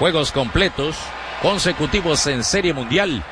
juegos completos consecutivos en Serie Mundial.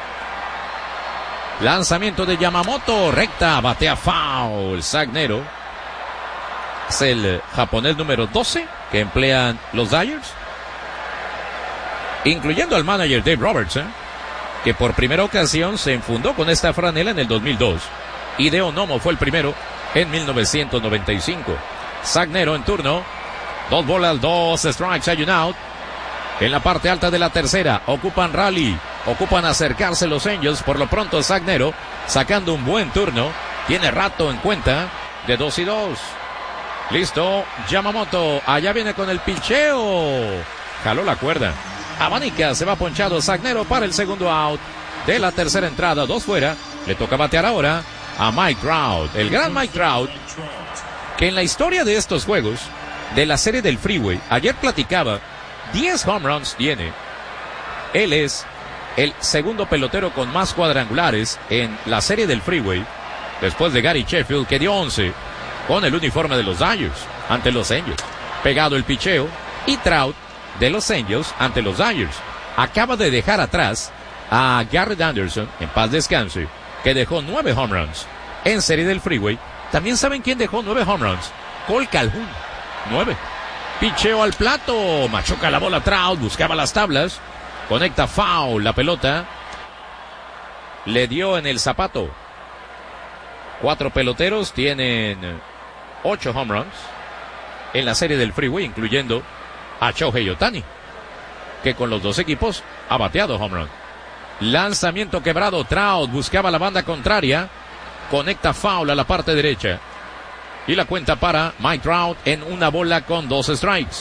Lanzamiento de Yamamoto, recta, batea foul. Zach Nero es el japonés número 12 que emplean los Dodgers, incluyendo al manager Dave Roberts, que por primera ocasión se enfundó con esta franela en el 2002. Hideo Nomo fue el primero en 1995. Zach Nero en turno. 2 bolas, 2 strikes, hay un out. En la parte alta de la tercera, ocupan rally, ocupan acercarse los Angels. Por lo pronto Zach Nero sacando un buen turno, tiene rato en cuenta de 2-2. Listo, Yamamoto, allá viene con el picheo, jaló la cuerda, abanica, se va ponchado Zach Nero para el segundo out de la tercera entrada, 2 fuera. Le toca batear ahora a Mike Trout, el gran Mike Trout, que en la historia de estos juegos de la serie del Freeway, ayer platicaba, 10 home runs tiene. Él es el segundo pelotero con más cuadrangulares en la serie del Freeway, después de Gary Sheffield, que dio 11 con el uniforme de los Dodgers ante los Angels. Pegado el picheo, y Trout de los Angels ante los Dodgers. Acaba de dejar atrás a Garrett Anderson, en paz descanse, que dejó 9 home runs en serie del Freeway. También saben quién dejó 9 home runs. Cole Calhoun, 9. Picheo al plato, machuca la bola Trout, buscaba las tablas, conecta foul, la pelota le dio en el zapato. 4 peloteros tienen 8 home runs en la serie del Freeway, incluyendo a Shohei Ohtani, que con los 2 equipos ha bateado home run. Lanzamiento quebrado, Trout buscaba la banda contraria, conecta foul a la parte derecha. Y la cuenta para Mike Trout en una bola con 2 strikes.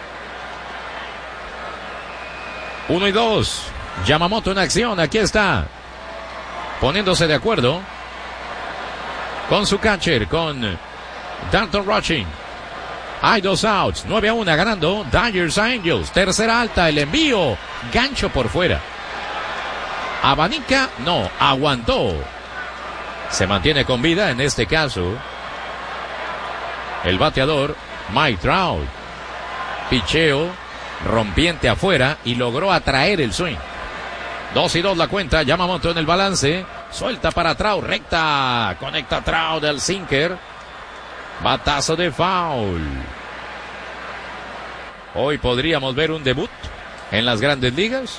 1-2. Yamamoto en acción. Aquí está, poniéndose de acuerdo con su catcher, con Dalton Rushing. Hay 2 outs. 9-1 ganando Dodgers a Angels. Tercera alta, el envío. Gancho por fuera. Abanica, no, aguantó. Se mantiene con vida en este caso el bateador Mike Trout. Picheo rompiente afuera y logró atraer el swing. 2-2 la cuenta. Yamamoto en el balance, suelta para Trout, recta, conecta Trout del sinker, batazo de foul. Hoy podríamos ver un debut en las grandes ligas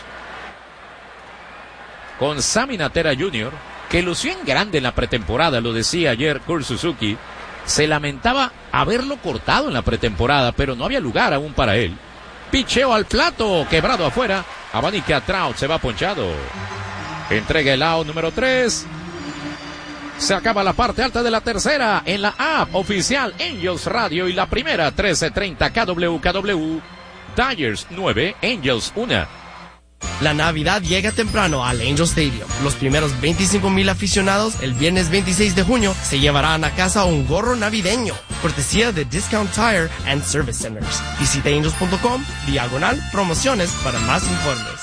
con Sammy Natera Jr., que lució en grande en la pretemporada. Lo decía ayer Kurt Suzuki, se lamentaba haberlo cortado en la pretemporada, pero no había lugar aún para él. Picheo al plato, quebrado afuera, abanica Trout, se va ponchado. Entrega el out número 3. Se acaba la parte alta de la tercera en la app oficial Angels Radio, y la primera 13:30 KWKW. Dodgers 9, Angels 1. La Navidad llega temprano al Angel Stadium. Los primeros 25,000 aficionados el viernes 26 de junio se llevarán a casa un gorro navideño, cortesía de Discount Tire and Service Centers. Visita angels.com/promociones para más informes.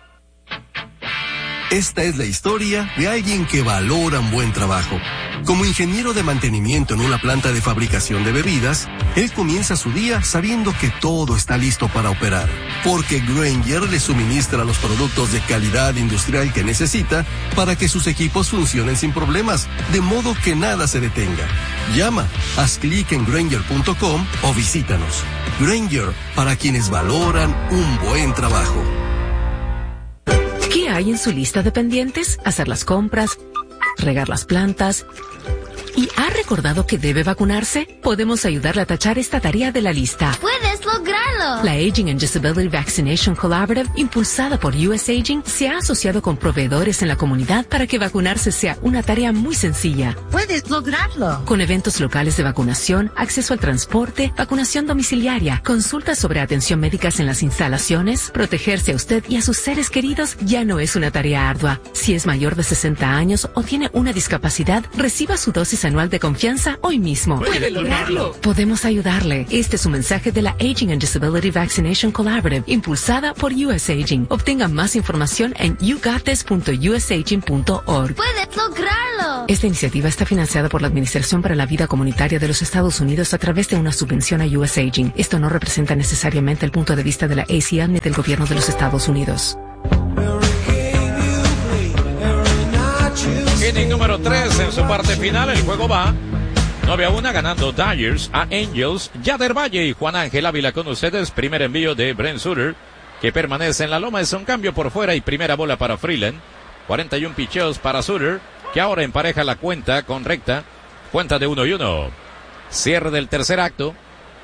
Esta es la historia de alguien que valora un buen trabajo. Como ingeniero de mantenimiento en una planta de fabricación de bebidas, él comienza su día sabiendo que todo está listo para operar, porque Grainger le suministra los productos de calidad industrial que necesita para que sus equipos funcionen sin problemas, de modo que nada se detenga. Llama, haz clic en Grainger.com o visítanos. Grainger, para quienes valoran un buen trabajo. ¿Qué hay en su lista de pendientes? Hacer las compras, regar las plantas. ¿Y ha recordado que debe vacunarse? Podemos ayudarle a tachar esta tarea de la lista. ¡Puedes lograrlo! La Aging and Disability Vaccination Collaborative, impulsada por US Aging, se ha asociado con proveedores en la comunidad para que vacunarse sea una tarea muy sencilla. ¡Puedes lograrlo! Con eventos locales de vacunación, acceso al transporte, vacunación domiciliaria, consultas sobre atención médicas en las instalaciones, protegerse a usted y a sus seres queridos ya no es una tarea ardua. Si es mayor de 60 años o tiene una discapacidad, reciba su dosis anual de confianza hoy mismo. ¡Puede lograrlo! Podemos ayudarle. Este es un mensaje de la Aging and Disability Disability Vaccination Collaborative, impulsada por USAging. Obtenga más información en yougottes.usaging.org. ¡Puedes lograrlo! Esta iniciativa está financiada por la Administración para la Vida Comunitaria de los Estados Unidos a través de una subvención a USAging. Esto no representa necesariamente el punto de vista de la ACL ni del gobierno de los Estados Unidos. Inning número 3 en su parte final. El juego va 9-1 ganando Dodgers a Angels. Yader Valle y Juan Ángel Ávila con ustedes. Primer envío de Brent Suter, que permanece en la loma. Es un cambio por fuera y primera bola para Freeland. 41 picheos para Suter, que ahora empareja la cuenta con recta. Cuenta de 1-1. Cierre del tercer acto.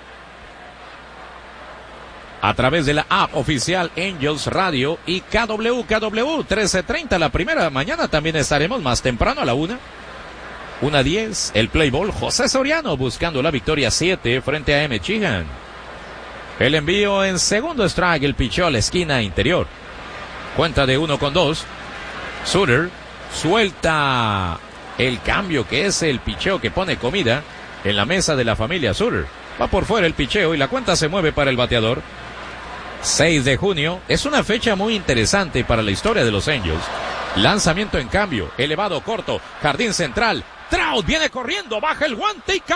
A través de la app oficial Angels Radio y KW 1330 la primera. Mañana también estaremos más temprano a la 1:10. El play ball. José Soriano buscando la victoria 7 frente a M. Sheehan. El envío en segundo strike. El picheo a la esquina interior. Cuenta de 1-2. Suter suelta el cambio, que es el picheo que pone comida en la mesa de la familia Suter. Va por fuera el picheo y la cuenta se mueve para el bateador. 6 de junio es una fecha muy interesante para la historia de los Angels. Lanzamiento en cambio, elevado corto, jardín central. Trout viene corriendo, baja el guante y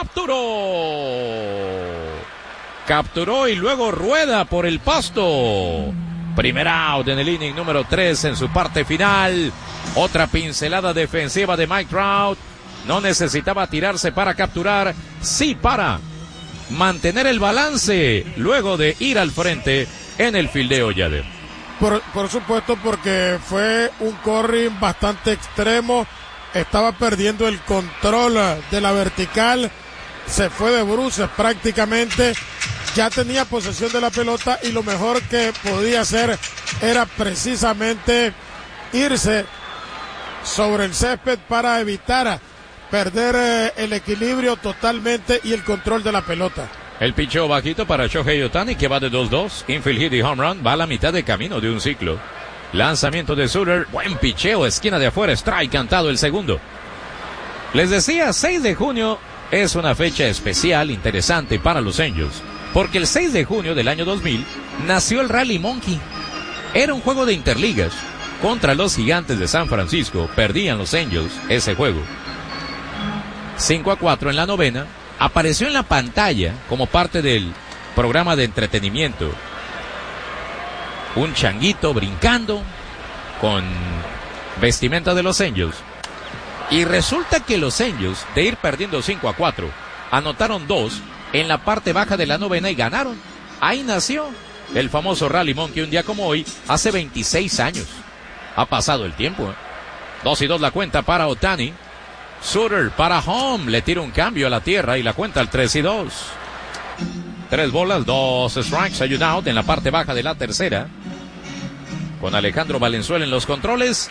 capturó y luego rueda por el pasto. Primer out en el inning número 3 en su parte final. Otra pincelada defensiva de Mike Trout. No necesitaba tirarse para capturar, sí para mantener el balance luego de ir al frente en el fildeo, Yader. Por supuesto, porque fue un corring bastante extremo. Estaba perdiendo el control de la vertical. Se fue de bruces prácticamente. Ya tenía posesión de la pelota y lo mejor que podía hacer era precisamente irse sobre el césped para evitar perder el equilibrio totalmente y el control de la pelota. El picheo bajito para Shohei Ohtani, que va de 2-2. Infield hit y home run. Va a la mitad de camino de un ciclo. Lanzamiento de Suter. Buen picheo. Esquina de afuera. Strike cantado el segundo. Les decía, 6 de junio es una fecha especial, interesante para los Angels. Porque el 6 de junio del año 2000 nació el Rally Monkey. Era un juego de interligas contra los Gigantes de San Francisco. Perdían los Angels ese juego. 5-4 en la novena. Apareció en la pantalla como parte del programa de entretenimiento un changuito brincando con vestimenta de los Angels. Y resulta que los Angels, de ir perdiendo 5-4, anotaron 2 en la parte baja de la novena y ganaron. Ahí nació el famoso Rally Monkey un día como hoy, hace 26 años. Ha pasado el tiempo. 2-2 la cuenta para Ohtani. Suter para home, le tira un cambio a la tierra y la cuenta al 3-2. 3 bolas, 2 strikes, hay un out en la parte baja de la tercera. Con Alejandro Valenzuela en los controles.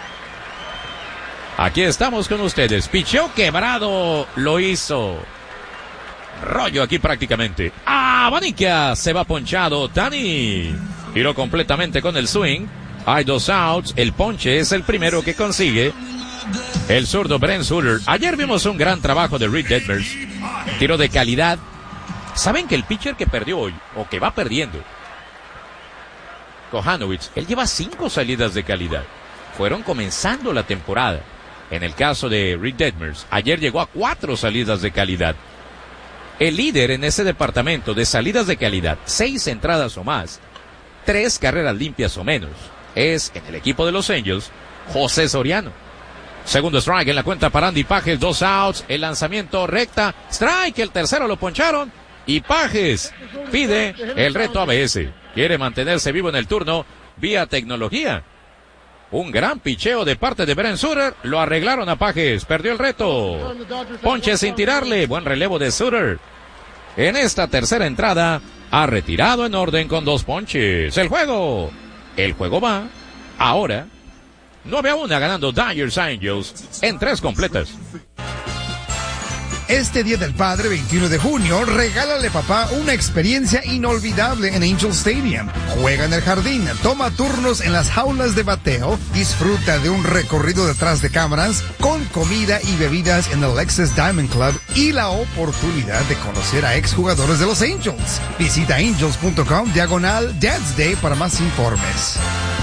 Aquí estamos con ustedes. Picheo quebrado, lo hizo. Rollo aquí prácticamente. Abanica, se va ponchado Ohtani. Tiró completamente con el swing. Hay 2 outs, el ponche es el primero que consigue el zurdo Brent Suter. Ayer vimos un gran trabajo de Reed Detmers. Tiro de calidad. ¿Saben que el pitcher que perdió hoy, o que va perdiendo, Kohanowitz, él lleva 5 salidas de calidad? Fueron comenzando la temporada. En el caso de Reed Detmers, ayer llegó a 4 salidas de calidad. El líder en ese departamento de salidas de calidad, 6 entradas o más, 3 carreras limpias o menos, es en el equipo de los Angels, José Soriano. Segundo strike en la cuenta para Andy Pages, 2 outs, el lanzamiento recta, strike, el tercero lo poncharon y Pages pide el reto ABS. Quiere mantenerse vivo en el turno vía tecnología. Un gran picheo de parte de Brent Suter, lo arreglaron a Pages, perdió el reto. Ponche sin tirarle, buen relevo de Suter. En esta tercera entrada, ha retirado en orden con 2 ponches. El juego va ahora 9-1 ganando Dodgers Angels en 3 completas. Este Día del Padre, 21 de junio, regálale a papá una experiencia inolvidable en Angel Stadium. Juega en el jardín, toma turnos en las jaulas de bateo, disfruta de un recorrido detrás de cámaras, con comida y bebidas en el Lexus Diamond Club y la oportunidad de conocer a exjugadores de los Angels. Visita angels.com/Dad's Day para más informes.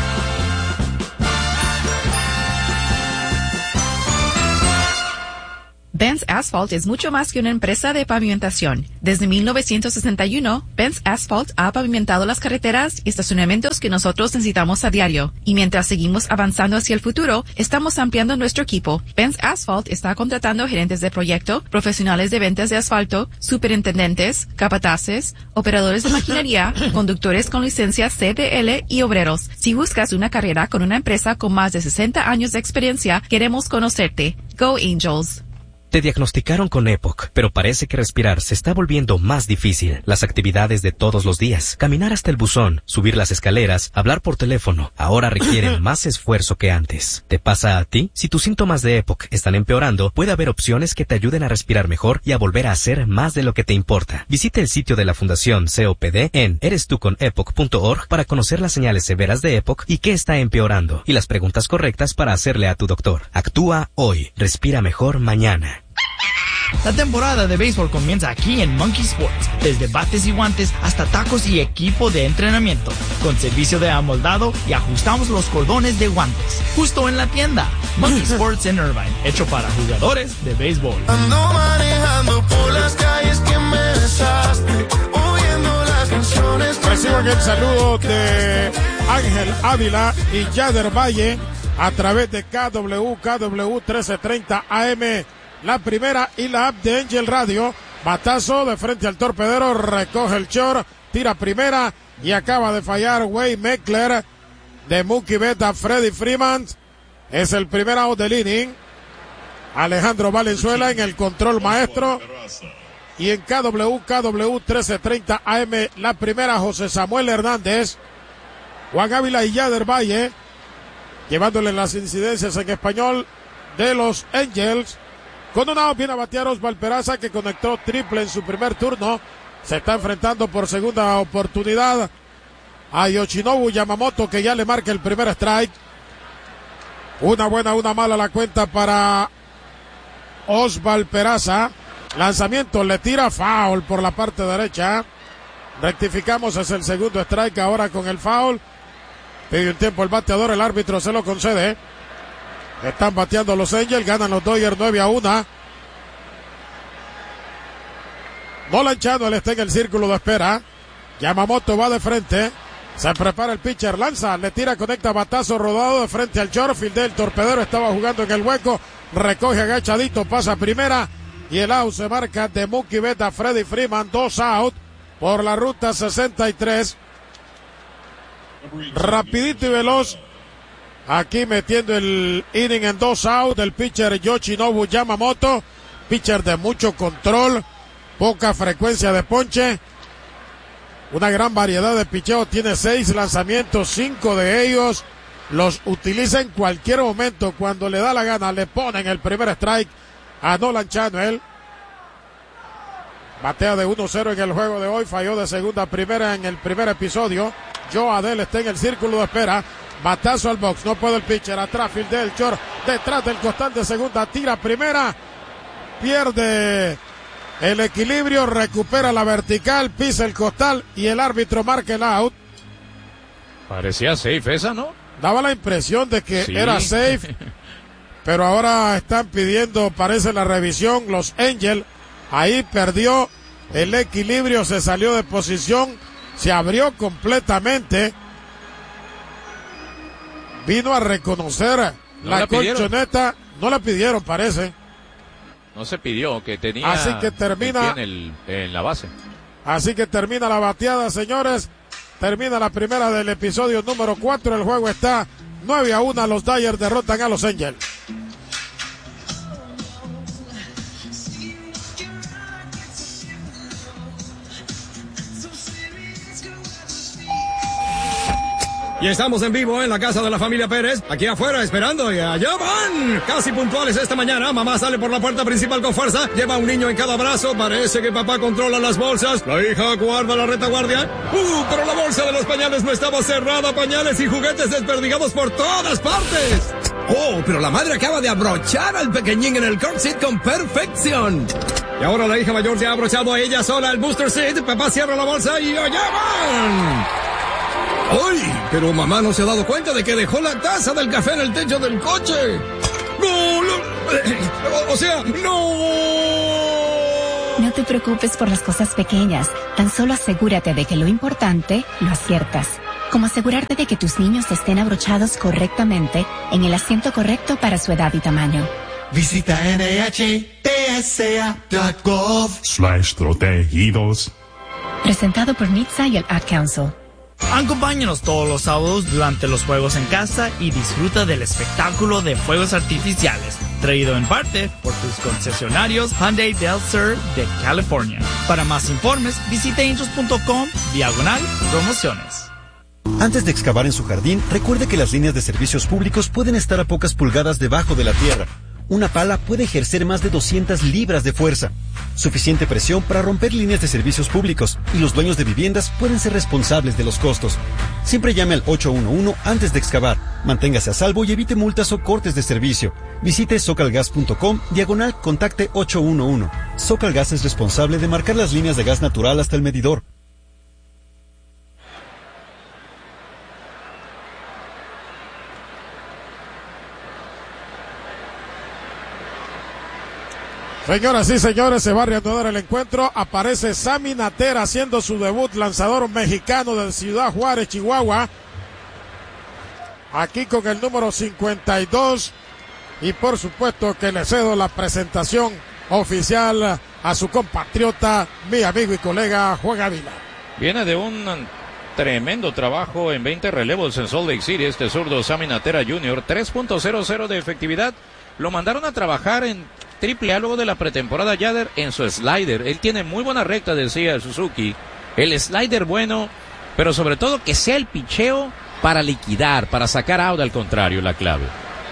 Benz Asphalt es mucho más que una empresa de pavimentación. Desde 1961, Benz Asphalt ha pavimentado las carreteras y estacionamientos que nosotros necesitamos a diario. Y mientras seguimos avanzando hacia el futuro, estamos ampliando nuestro equipo. Benz Asphalt está contratando gerentes de proyecto, profesionales de ventas de asfalto, superintendentes, capataces, operadores de maquinaria, conductores con licencia CDL y obreros. Si buscas una carrera con una empresa con más de 60 años de experiencia, queremos conocerte. Go Angels. Te diagnosticaron con EPOC, pero parece que respirar se está volviendo más difícil. Las actividades de todos los días, caminar hasta el buzón, subir las escaleras, hablar por teléfono, ahora requieren más esfuerzo que antes. ¿Te pasa a ti? Si tus síntomas de EPOC están empeorando, puede haber opciones que te ayuden a respirar mejor y a volver a hacer más de lo que te importa. Visita el sitio de la Fundación COPD en erestuconepoc.org para conocer las señales severas de EPOC y qué está empeorando, y las preguntas correctas para hacerle a tu doctor. Actúa hoy. Respira mejor mañana. La temporada de béisbol comienza aquí en Monkey Sports, desde bates y guantes hasta tacos y equipo de entrenamiento, con servicio de amoldado y ajustamos los cordones de guantes, justo en la tienda. Monkey Sports en Irvine, hecho para jugadores de béisbol. Ando manejando por las calles que me besaste, oyendo las canciones. Reciban el saludo de Ángel Ávila y Yader Valle a través de KW 1330 AM. La primera y la app de Angel Radio. Batazo de frente al torpedero, recoge el short, tira primera y acaba de fallar Wade Meckler de Mookie Betts a Freddie Freeman. Es el primer out del inning. Alejandro Valenzuela en el control maestro. Y en KW 1330 AM, la primera, José Samuel Hernández, Juan Ávila y Yader Valle, llevándole las incidencias en español de los Angels. Con un out viene a batear Osvaldo Peraza, que conectó triple en su primer turno. Se está enfrentando por segunda oportunidad a Yoshinobu Yamamoto, que ya le marca el primer strike. Una buena, una mala la cuenta para Osvaldo Peraza. Lanzamiento, le tira foul por la parte derecha. Rectificamos, es el segundo strike ahora con el foul. Pide un tiempo el bateador, el árbitro se lo concede. Están bateando los Angels, ganan los Dodgers 9-1. Nolan Channel está en el círculo de espera. Yamamoto va de frente. Se prepara el pitcher, lanza, le tira, conecta batazo rodado de frente al shortfield del torpedero. Estaba jugando en el hueco, recoge agachadito, pasa primera. Y el out se marca de Mookie Betts a Freddie Freeman. 2 out por la ruta 63. Rapidito y veloz. Aquí metiendo el inning en 2 out del pitcher Yoshinobu Yamamoto. Pitcher de mucho control, poca frecuencia de ponche. Una gran variedad de picheo. Tiene 6 lanzamientos, 5 de ellos los utiliza en cualquier momento. Cuando le da la gana, le ponen el primer strike a Nolan Channel. Batea de 1-0 en el juego de hoy. Falló de segunda a primera en el primer episodio. Joe Adell está en el círculo de espera. Batazo al box, no puede el pitcher, atrás fildea el short, detrás del costal de segunda, tira primera, pierde el equilibrio, recupera la vertical, pisa el costal y el árbitro marca el out. Parecía safe esa, ¿no? Daba la impresión de que era safe, pero ahora están pidiendo, parece, la revisión. Los Angels, ahí perdió el equilibrio, se salió de posición, se abrió completamente. Vino a reconocer la colchoneta. No la pidieron, parece. No se pidió, que tenía. Así que termina en la base. Así que termina la bateada, señores. Termina la primera del episodio número 4. El juego está 9-1. Los Dodgers derrotan a los Angels. Y estamos en vivo en la casa de la familia Pérez, aquí afuera esperando y allá van. Casi puntuales esta mañana, mamá sale por la puerta principal con fuerza, lleva un niño en cada brazo, parece que papá controla las bolsas, la hija guarda la retaguardia. Pero la bolsa de los pañales no estaba cerrada, pañales y juguetes desperdigados por todas partes. Oh, pero la madre acaba de abrochar al pequeñín en el car seat con perfección. Y ahora la hija mayor ya ha abrochado a ella sola el booster seat, papá cierra la bolsa y allá van. ¡Ay! Pero mamá no se ha dado cuenta de que dejó la taza del café en el techo del coche. ¡No! O sea, ¡no! No te preocupes por las cosas pequeñas. Tan solo asegúrate de que lo importante lo aciertas. Como asegurarte de que tus niños estén abrochados correctamente en el asiento correcto para su edad y tamaño. Visita NHTSA.gov/protegidos. Presentado por NHTSA y el Ad Council. Acompáñanos todos los sábados durante los juegos en casa y disfruta del espectáculo de fuegos artificiales, traído en parte por tus concesionarios Hyundai Del Sur de California. Para más informes, visita angels.com/promociones. Antes de excavar en su jardín, recuerde que las líneas de servicios públicos pueden estar a pocas pulgadas debajo de la tierra. Una pala puede ejercer más de 200 libras de fuerza. Suficiente presión para romper líneas de servicios públicos, y los dueños de viviendas pueden ser responsables de los costos. Siempre llame al 811 antes de excavar. Manténgase a salvo y evite multas o cortes de servicio. Visite socalgas.com/contacte 811. Socalgas es responsable de marcar las líneas de gas natural hasta el medidor. Señoras y señores, se va a reanudar el encuentro. Aparece Sammy Natera haciendo su debut, lanzador mexicano de Ciudad Juárez, Chihuahua. Aquí con el número 52. Y por supuesto que le cedo la presentación oficial a su compatriota, mi amigo y colega Juan Ávila. Viene de un tremendo trabajo en 20 relevos en Salt Lake City. Este zurdo Sammy Natera Jr., 3.00 de efectividad. Lo mandaron a trabajar en AAA luego de la pretemporada Yader en su slider. Él tiene muy buena recta, decía Suzuki. El slider bueno, pero sobre todo que sea el picheo para liquidar, para sacar out al contrario, la clave.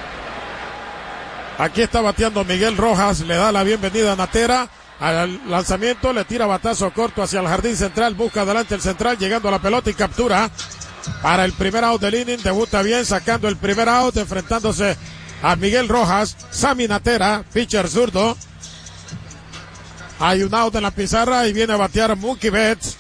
Aquí está bateando Miguel Rojas, le da la bienvenida a Natera. Al lanzamiento le tira batazo corto hacia el jardín central, busca adelante el central, llegando a la pelota y captura para el primer out del inning. Debuta bien, sacando el primer out, enfrentándose a Miguel Rojas. Sammy Natera, pitcher zurdo. Hay un out en la pizarra y viene a batear Mookie Betts.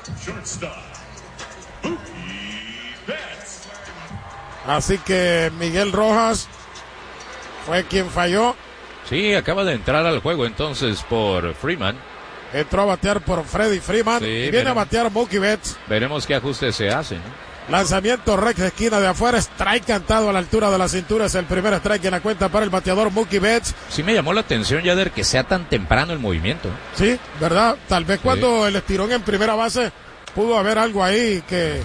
Así que Miguel Rojas fue quien falló. Sí, acaba de entrar al juego entonces por Freeman. Entró a batear por Freddy Freeman, sí, y viene a batear Mookie Betts. Veremos qué ajustes se hacen, ¿no? Lanzamiento recta de esquina de afuera, strike cantado a la altura de la cintura, es el primer strike en la cuenta para el bateador Mookie Betts. Sí me llamó la atención, Yader, que sea tan temprano el movimiento. Sí, ¿verdad? Tal vez cuando el estirón en primera base pudo haber algo ahí que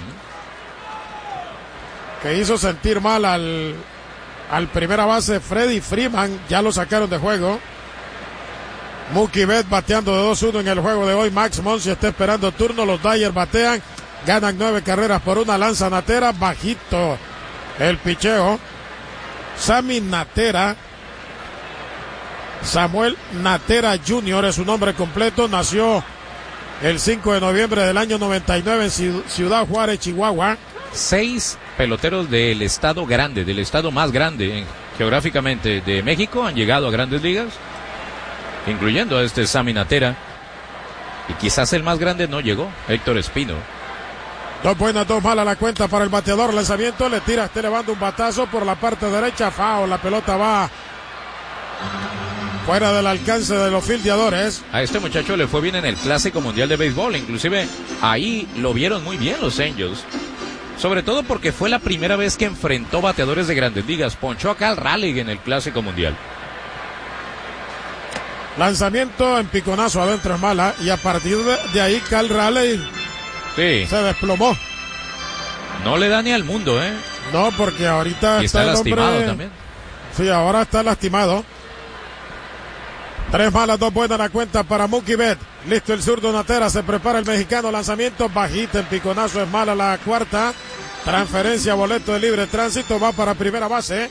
hizo sentir mal al primera base Freddy Freeman. Ya lo sacaron de juego. Mookie Betts bateando de 2-1 en el juego de hoy. Max Muncy está esperando turno, los Dyers batean. Ganan 9 carreras por una, lanza Natera, bajito el picheo. Sammy Natera, Samuel Natera Jr. es su nombre completo, nació el 5 de noviembre del año 99 en Ciudad Juárez, Chihuahua. 6 peloteros del estado grande, del estado más grande geográficamente de México han llegado a grandes ligas, incluyendo a este Sammy Natera. Y quizás el más grande no llegó, Héctor Espino. 2 buenas, 2 malas la cuenta para el bateador. Lanzamiento, le tira, está elevando un batazo por la parte derecha. Foul, la pelota va fuera del alcance de los fildeadores. A este muchacho le fue bien en el Clásico Mundial de Béisbol. Inclusive ahí lo vieron muy bien los Angels. Sobre todo porque fue la primera vez que enfrentó bateadores de grandes ligas. Ponchó a Cal Raleigh en el Clásico Mundial. Lanzamiento en piconazo adentro es mala. Y a partir de ahí Cal Raleigh se desplomó. No le da ni al mundo, ¿eh? No, porque ahorita y está lastimado hombre... también. Sí, ahora está lastimado. 3 malas, 2 buenas la cuenta para Mookie Betts. Listo el zurdo Natera, se prepara el mexicano. Lanzamiento bajita en piconazo es mala la cuarta. Transferencia, boleto de libre tránsito, va para primera base.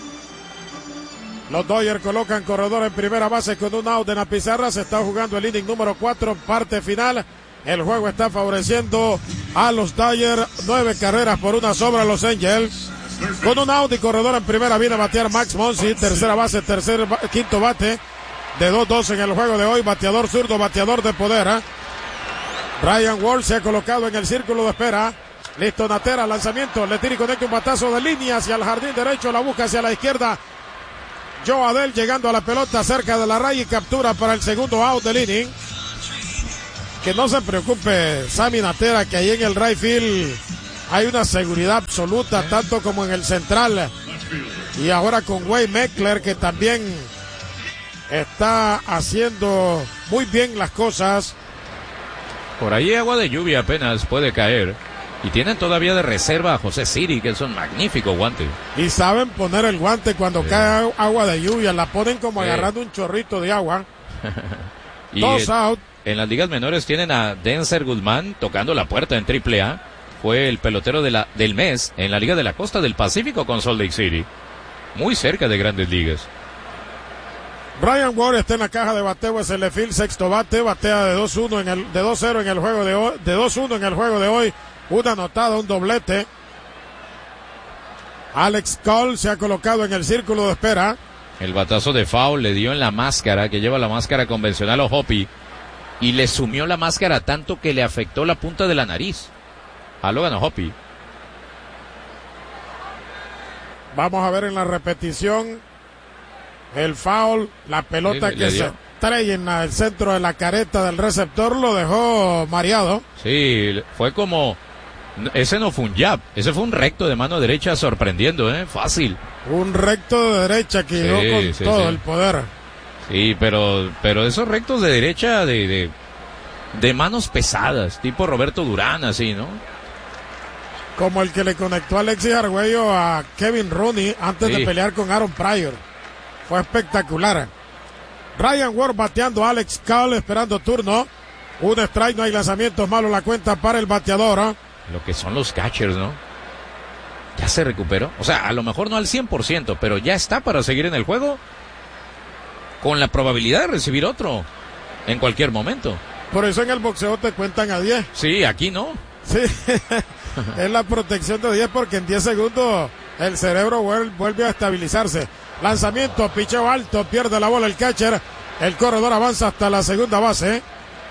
Los Dodgers colocan corredor en primera base con un out en la pizarra. Se está jugando el inning número 4, parte final. El juego está favoreciendo a los Dodgers. 9 carreras por 1 sobre Los Angels. Con un out y corredor en primera viene a batear Max Muncy. Tercera base, quinto bate. De 2-2 en el juego de hoy. Bateador zurdo, bateador de poder. Ryan Ward se ha colocado en el círculo de espera. Listo Natera, lanzamiento. Le tira y conecta un batazo de línea hacia el jardín derecho. La busca hacia la izquierda. Joe Adell llegando a la pelota cerca de la raya y captura para el segundo out del inning. Que no se preocupe Sammy Natera, que ahí en el right field hay una seguridad absoluta, tanto como en el central. Y ahora con Wade Meckler, que también está haciendo muy bien las cosas. Por ahí agua de lluvia apenas puede caer. Y tienen todavía de reserva a José Siri, que es un magnífico guante. Y saben poner el guante cuando cae agua de lluvia. La ponen como agarrando un chorrito de agua. Y 2 out. En las ligas menores tienen a Denzer Guzmán tocando la puerta en AAA. Fue el pelotero del mes en la Liga de la Costa del Pacífico con Salt Lake City. Muy cerca de grandes ligas. Ryan Ward está en la caja de bateo, es el left field, sexto bate, batea de 2-1 de 2-0 en el juego de hoy, de 2-1 en el juego de hoy. Una anotada, un doblete. Alex Cole se ha colocado en el círculo de espera. El batazo de foul le dio en la máscara, que lleva la máscara convencional o Hoppy, y le sumió la máscara tanto que le afectó la punta de la nariz a Logan Hoppy. Vamos a ver en la repetición el foul, la pelota que se estrella en el centro de la careta del receptor, lo dejó mareado. Sí, fue como... Ese no fue un jab, ese fue un recto de mano derecha sorprendiendo, fácil. Un recto de derecha que llegó con todo el poder. Sí, pero esos rectos de derecha de manos pesadas, tipo Roberto Durán, así, ¿no? Como el que le conectó a Alexis Argüello a Kevin Rooney antes de pelear con Aaron Pryor. Fue espectacular. Ryan Ward bateando, Alex Cole esperando turno. Un strike, no hay lanzamientos, malo la cuenta para el bateador. Lo que son los catchers, ¿no? Ya se recuperó. O sea, a lo mejor no al 100%, pero ya está para seguir en el juego. Con la probabilidad de recibir otro en cualquier momento. Por eso en el boxeo te cuentan a 10. Sí, aquí no. Sí, es la protección de 10 porque en 10 segundos el cerebro vuelve a estabilizarse. Lanzamiento, picheo alto, pierde la bola el catcher. El corredor avanza hasta la segunda base.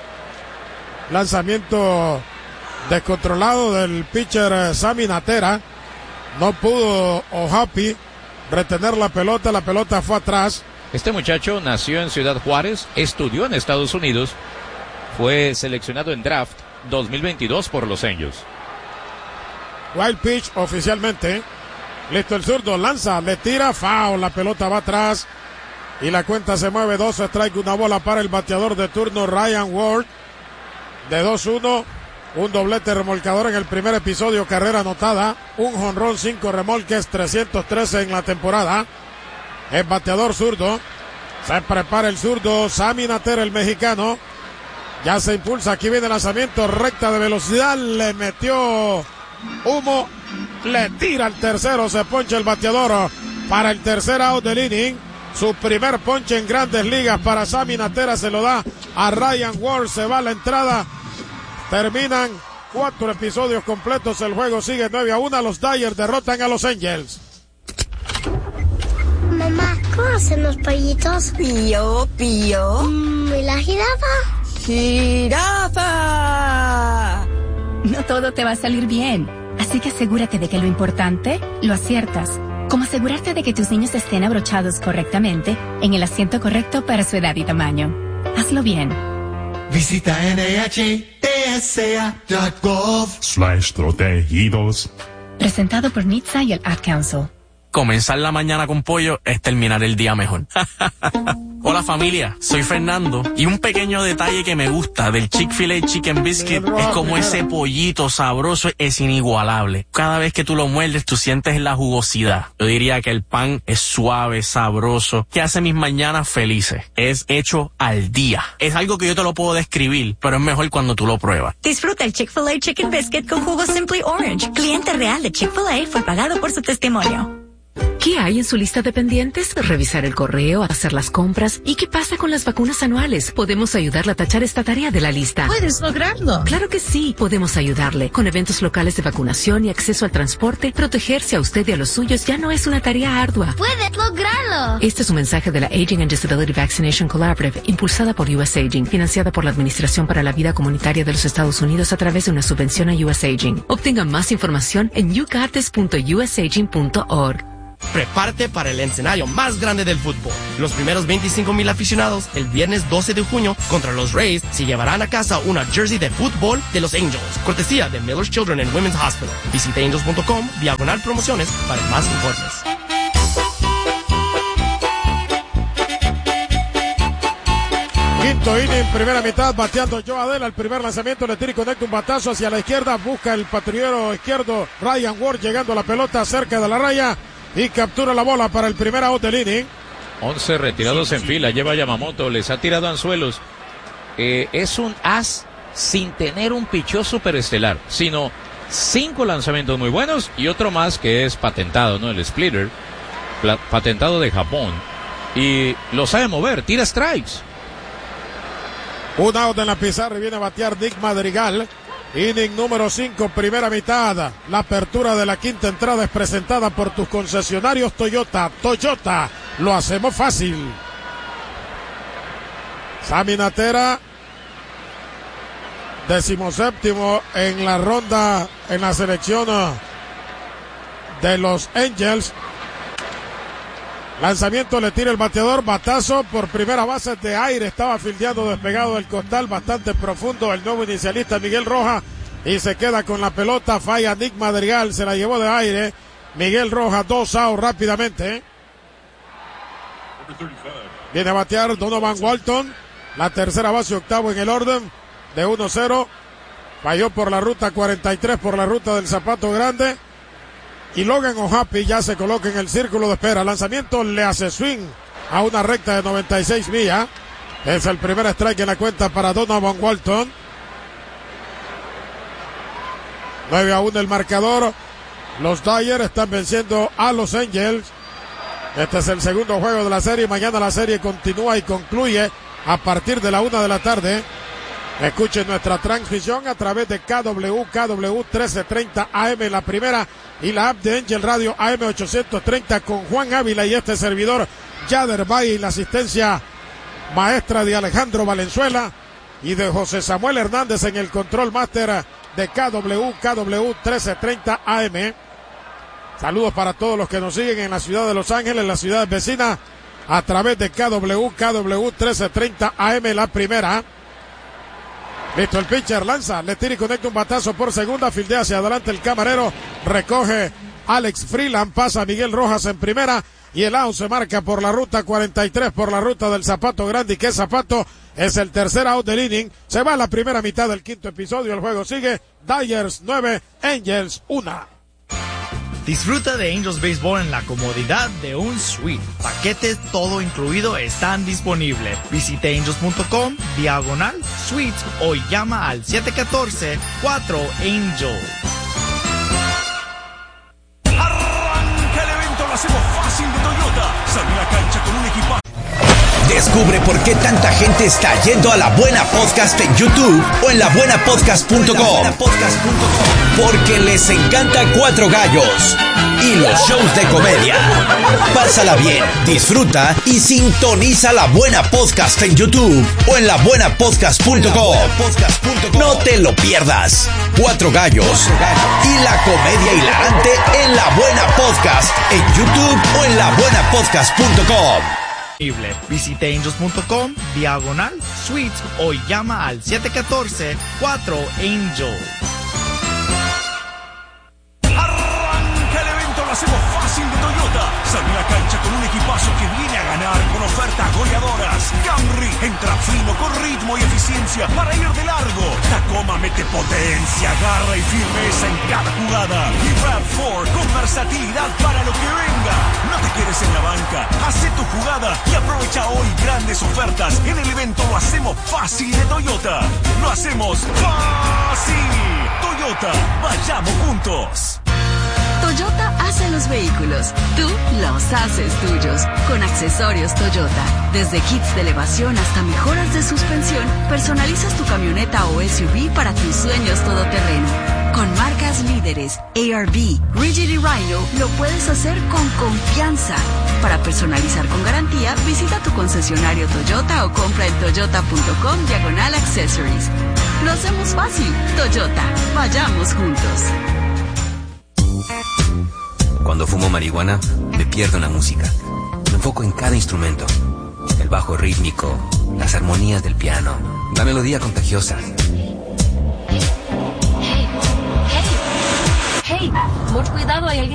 Lanzamiento descontrolado del pitcher Sammy Natera. No pudo O'Happy retener la pelota fue atrás. Este muchacho nació en Ciudad Juárez, estudió en Estados Unidos, fue seleccionado en draft 2022 por los Angels. Wild pitch oficialmente. Listo el zurdo, lanza, le tira, foul, la pelota va atrás y la cuenta se mueve, 2 strike, una bola para el bateador de turno Ryan Ward. De 2-1, un doblete remolcador en el primer episodio, carrera anotada, un jonrón, 5 remolques, 313 en la temporada. El bateador zurdo, se prepara el zurdo, Sammy Natera, el mexicano, ya se impulsa, aquí viene el lanzamiento, recta de velocidad, le metió humo, le tira al tercero, se poncha el bateador para el tercer out del inning. Su primer ponche en grandes ligas para Sammy Natera se lo da a Ryan Ward, se va a la entrada, terminan 4 episodios completos, el juego sigue 9-1, los Dodgers derrotan a los Angels. Mamá, ¿cómo hacen los pollitos? Pío, pío. ¿Y la jirafa? ¡Jirafa! No todo te va a salir bien, así que asegúrate de que lo importante lo aciertas. Como asegurarte de que tus niños estén abrochados correctamente en el asiento correcto para su edad y tamaño. Hazlo bien. Visita NHTSA.gov/protegidos. Presentado por NHTSA y el Ad Council. Comenzar la mañana con pollo es terminar el día mejor. Hola familia, soy Fernando y un pequeño detalle que me gusta del Chick-fil-A Chicken Biscuit es como ese pollito sabroso es inigualable. Cada vez que tú lo muerdes tú sientes la jugosidad. Yo diría que el pan es suave, sabroso, que hace mis mañanas felices. Es hecho al día. Es algo que yo te lo puedo describir, pero es mejor cuando tú lo pruebas. Disfruta el Chick-fil-A Chicken Biscuit con jugo Simply Orange. Cliente real de Chick-fil-A fue pagado por su testimonio. ¿Qué hay en su lista de pendientes? Revisar el correo, hacer las compras. ¿Y qué pasa con las vacunas anuales? Podemos ayudarle a tachar esta tarea de la lista. ¿Puedes lograrlo? Claro que sí, podemos ayudarle. Con eventos locales de vacunación y acceso al transporte, protegerse a usted y a los suyos ya no es una tarea ardua. ¡Puedes lograrlo! Este es un mensaje de la Aging and Disability Vaccination Collaborative, impulsada por US Aging, financiada por la Administración para la Vida Comunitaria de los Estados Unidos a través de una subvención a US Aging. Obtenga más información en yougotis.usaging.org. Prepárate para el escenario más grande del fútbol. Los primeros 25,000 aficionados el viernes 12 de junio contra los Rays se llevarán a casa una jersey de fútbol de los Angels, cortesía de Miller's Children and Women's Hospital. Visite angels.com/promociones para más informes. Quinto inning, primera mitad, bateando Joe Adela. El primer lanzamiento le tira y conecta un batazo hacia la izquierda. Busca el patrullero izquierdo Ryan Ward, llegando a la pelota cerca de la raya y captura la bola para el primer out del inning. 11 retirados en fila, lleva Yamamoto, les ha tirado anzuelos. Es un as sin tener un pichó superestelar, sino 5 lanzamientos muy buenos y otro más que es patentado, ¿no? El splitter, patentado de Japón. Y lo sabe mover, tira strikes. Un out en la pizarra y viene a batear Nick Madrigal. Inning número 5, primera mitad. La apertura de la quinta entrada es presentada por tus concesionarios Toyota. Toyota, lo hacemos fácil. Sammy Natera, 17º en la ronda, en la selección de los Angels. Lanzamiento, le tira el bateador, batazo por primera base de aire, estaba fildeando despegado del costal, bastante profundo el nuevo inicialista Miguel Rojas, y se queda con la pelota, falla Nick Madrigal, se la llevó de aire, Miguel Rojas, 2 outs rápidamente. Viene a batear Donovan Walton, la tercera base, octavo en el orden, de 1-0, falló por la ruta 43, por la ruta del Zapato Grande. Y Logan O'Happy ya se coloca en el círculo de espera. Lanzamiento, le hace swing a una recta de 96 millas. Es el primer strike en la cuenta para Donovan Walton. 9-1 el marcador. Los Dodgers están venciendo a los Angels. Este es el segundo juego de la serie. Mañana la serie continúa y concluye a partir de la 1 de la tarde. Escuchen nuestra transmisión a través de KW 1330 AM, la primera, y la app de Angel Radio AM 830 con Juan Ávila y este servidor Yader Bay, y la asistencia maestra de Alejandro Valenzuela y de José Samuel Hernández en el control máster de KW 1330 AM. Saludos para todos los que nos siguen en la ciudad de Los Ángeles, en las ciudades vecinas, a través de KW 1330 AM, la primera. Listo, el pitcher lanza, le tira y conecta un batazo por segunda, fildea hacia adelante el camarero, recoge Alex Freeland, pasa a Miguel Rojas en primera y el out se marca por la ruta 43, por la ruta del Zapato Grande, y que Zapato es el tercer out del inning. Se va a la primera mitad del quinto episodio, el juego sigue, Dodgers 9, Angels 1. Disfruta de Angels Baseball en la comodidad de un suite. Paquetes todo incluido están disponibles. Visite angels.com/suites o llama al 714-4ANGEL. Arranca el evento, lo hacemos fácil de Toyota. Sale a la cancha con un equipaje. Descubre por qué tanta gente está yendo a La Buena Podcast en YouTube o en labuenapodcast.com. Porque les encanta Cuatro Gallos y los shows de comedia. Pásala bien, disfruta y sintoniza La Buena Podcast en YouTube o en labuenapodcast.com. No te lo pierdas. Cuatro Gallos y la comedia hilarante en La Buena Podcast en YouTube o en labuenapodcast.com. Visite angels.com/suites o llama al 714-4ANGEL. Arranca el evento, lo hacemos fácil de Toyota. Sale a la cancha cancha con un equipazo que viene a ganar con ofertas goleadoras. Camry entra fino con ritmo y eficiencia para ir de largo. Tacoma mete potencia, garra y firmeza en cada jugada. Y RAV4 con versatilidad para lo que venga. No te quedes en la banca, hace tu jugada y aprovecha hoy grandes ofertas en el evento Lo Hacemos Fácil de Toyota. Lo hacemos fácil. Toyota, vayamos juntos. Toyota hace los vehículos, tú los haces tuyos. Con accesorios Toyota, desde kits de elevación hasta mejoras de suspensión, personalizas tu camioneta o SUV para tus sueños todoterreno. Con marcas líderes, ARB, Rigid y Rhino, lo puedes hacer con confianza. Para personalizar con garantía, visita tu concesionario Toyota o compra en toyota.com/accessories. Lo hacemos fácil. Toyota, vayamos juntos. Cuando fumo marihuana, me pierdo en la música. Me enfoco en cada instrumento. El bajo rítmico, las armonías del piano, la melodía contagiosa. Hey, mucho cuidado, hay alguien